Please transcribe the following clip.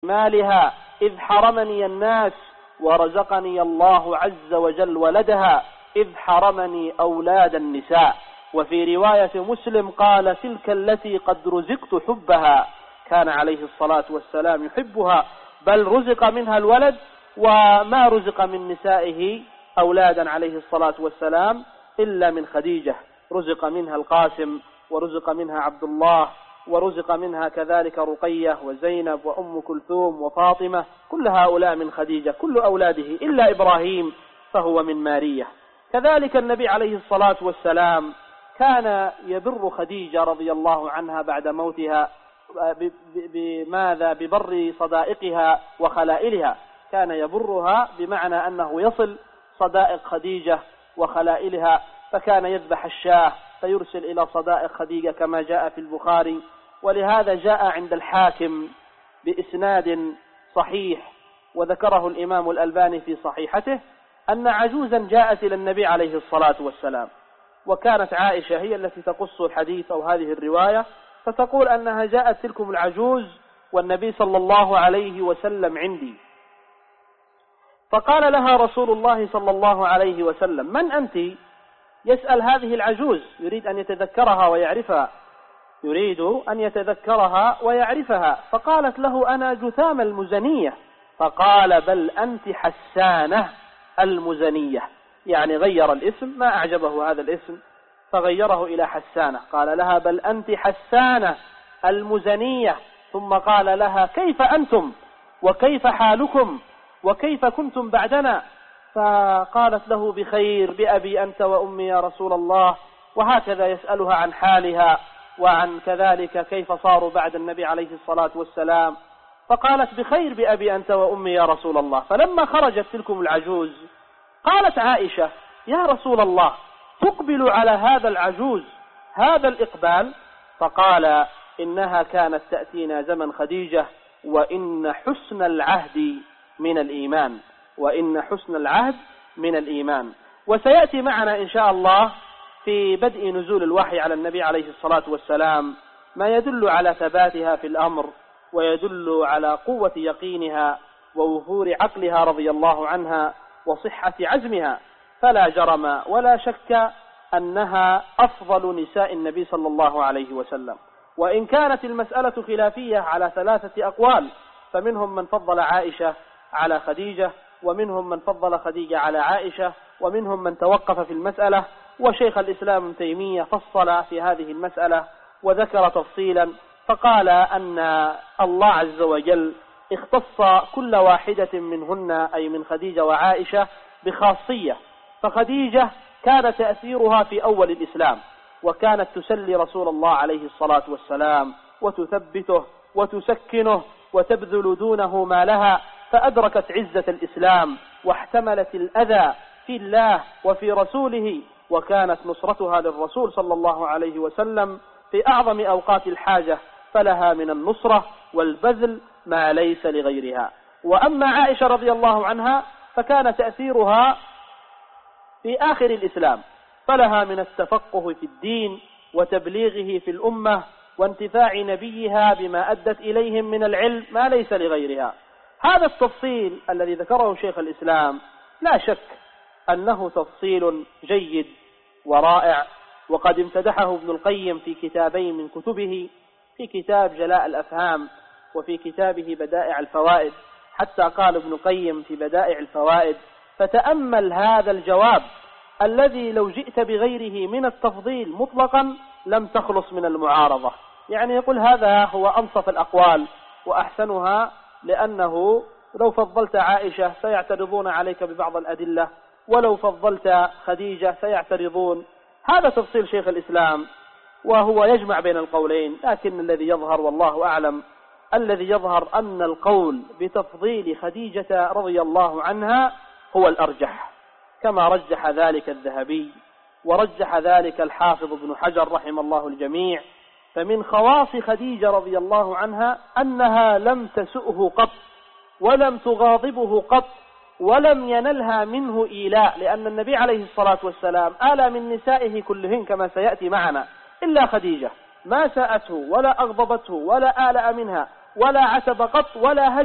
مالها إذ حرمني الناس ورزقني الله عز وجل ولدها إذ حرمني أولاد النساء. وفي رواية مسلم قال تلك التي قد رزقت حبها. كان عليه الصلاة والسلام يحبها، بل رزق منها الولد، وما رزق من نسائه أولادا عليه الصلاة والسلام إلا من خديجة، رزق منها القاسم، ورزق منها عبد الله، ورزق منها كذلك رقية وزينب وأم كلثوم وفاطمة، كل هؤلاء من خديجة، كل أولاده إلا إبراهيم فهو من مارية. كذلك النبي عليه الصلاة والسلام كان يبر خديجة رضي الله عنها بعد موتها بماذا؟ ببر صدائقها وخلائلها. كان يبرها بمعنى أنه يصل صدائق خديجة وخلائلها، فكان يذبح الشاه فيرسل إلى صدائق خديجة كما جاء في البخاري. ولهذا جاء عند الحاكم بإسناد صحيح وذكره الإمام الألباني في صحيحته أن عجوزا جاءت إلى النبي عليه الصلاة والسلام، وكانت عائشة هي التي تقص الحديث أو هذه الرواية، فتقول أنها جاءت تلكم العجوز والنبي صلى الله عليه وسلم عندي، فقال لها رسول الله صلى الله عليه وسلم من أنت؟ يسأل هذه العجوز، يريد أن يتذكرها ويعرفها، يريد أن يتذكرها ويعرفها. فقالت له أنا جثام المزنية. فقال بل أنت حسانة المزنية، يعني غير الاسم، ما أعجبه هذا الاسم فغيره إلى حسانة. قال لها بل أنت حسانة المزنية. ثم قال لها كيف أنتم وكيف حالكم وكيف كنتم بعدنا؟ فقالت له بخير بأبي أنت وأمي يا رسول الله. وهكذا يسألها عن حالها وعن كذلك كيف صاروا بعد النبي عليه الصلاة والسلام، فقالت بخير بأبي أنت وأمي يا رسول الله. فلما خرجت تلكم العجوز قالت عائشة يا رسول الله تقبل على هذا العجوز هذا الإقبال؟ فقال إنها كانت تأتينا زمن خديجة وإن حسن العهد من الإيمان، وإن حسن العهد من الإيمان. وسيأتي معنا إن شاء الله في بدء نزول الوحي على النبي عليه الصلاة والسلام ما يدل على ثباتها في الأمر، ويدل على قوة يقينها ووفور عقلها رضي الله عنها وصحة عزمها. فلا جرم ولا شك أنها أفضل نساء النبي صلى الله عليه وسلم. وإن كانت المسألة خلافية على 3 أقوال، فمنهم من فضل عائشة على خديجة، ومنهم من فضل خديجة على عائشة، ومنهم من توقف في المسألة. وشيخ الإسلام ابن تيمية فصل في هذه المسألة وذكر تفصيلا، فقال أن الله عز وجل اختص كل واحدة منهن أي من خديجة وعائشة بخاصية. فخديجة كان تأثيرها في أول الإسلام، وكانت تسلي رسول الله عليه الصلاة والسلام وتثبته وتسكنه وتبذل دونه ما لها، فأدركت عزة الإسلام واحتملت الأذى في الله وفي رسوله، وكانت نصرتها للرسول صلى الله عليه وسلم في أعظم أوقات الحاجة، فلها من النصرة والبذل ما ليس لغيرها. وأما عائشة رضي الله عنها فكان تأثيرها في آخر الإسلام، فلها من التفقه في الدين وتبليغه في الأمة وانتفاع نبيها بما أدت إليهم من العلم ما ليس لغيرها. هذا التفصيل الذي ذكره شيخ الإسلام لا شك أنه تفصيل جيد ورائع، وقد امتدحه ابن القيم في كتابين من كتبه، في كتاب جلاء الأفهام وفي كتابه بدائع الفوائد. حتى قال ابن القيم في بدائع الفوائد فتأمل هذا الجواب الذي لو جئت بغيره من التفضيل مطلقا لم تخلص من المعارضة. يعني يقول هذا هو أنصف الأقوال وأحسنها، لأنه لو فضلت عائشة سيعترضون عليك ببعض الأدلة، ولو فضلت خديجة سيعترضون. هذا تفصيل شيخ الإسلام وهو يجمع بين القولين، لكن الذي يظهر والله أعلم الذي يظهر أن القول بتفضيل خديجة رضي الله عنها هو الأرجح، كما رجح ذلك الذهبي ورجح ذلك الحافظ ابن حجر رحم الله الجميع. فمن خواص خديجة رضي الله عنها أنها لم تسؤه قط ولم تغاضبه قط ولم ينلها منه إيلاء، لأن النبي عليه الصلاة والسلام آلى من نسائه كلهن كما سيأتي معنا، إلا خديجة ما ساءته ولا أغضبته ولا آلأ منها ولا عتب قط ولا هجر